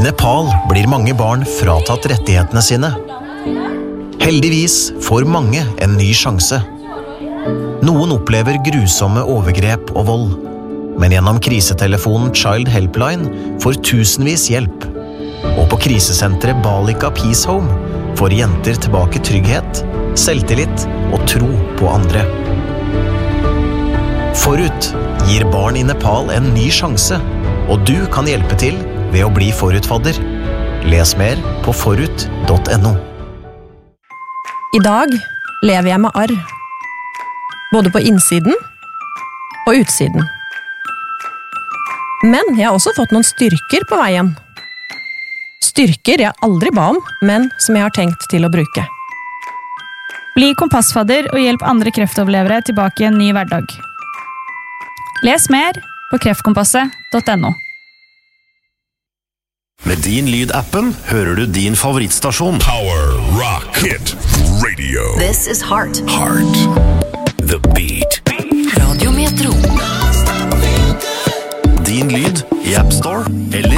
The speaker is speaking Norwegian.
Nepal blir mange barn fratatt rettighetene sine. Heldigvis får mange en ny sjanse. Noen opplever grusomme overgrep og vold, men gjennom krisetelefonen Child Helpline får tusenvis hjelp. Og på krisesenteret Balika Peace Home får jenter tilbake trygghet, selvtillit og tro på andre. Forut gir barn i Nepal en ny sjanse, og du kan hjelpe til ved å bli forutfadder. Les mer på forut.no. I dag lever jeg med arr. Både på innsiden og utsiden. Men jeg har også fått noen styrker på veien. Styrker jeg aldri ba om, men som jeg har tenkt til å bruke. Bli kompassfadder og hjelp andre kreftoverlevere tilbake i en ny hverdag. Les mer på kreftkompasset.no. Med Din Lyd-appen hører du din favorittstasjon. Power Rock Hit Radio. This is Heart. Heart. The Beat. Radio Metro.